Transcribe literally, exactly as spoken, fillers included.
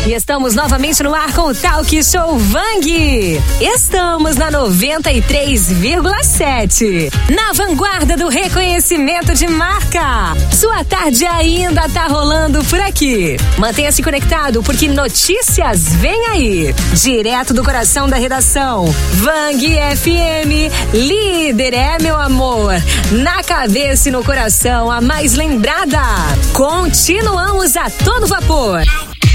E estamos novamente no ar com o Talk Show Vang. Estamos na noventa e três vírgula sete, na vanguarda do reconhecimento de marca. Sua tarde ainda tá rolando por aqui. Mantenha-se conectado porque notícias vem aí. Direto do coração da redação. Vang F M, líder é meu amor. Na cabeça e no coração, a mais lembrada. Continuamos a todo vapor.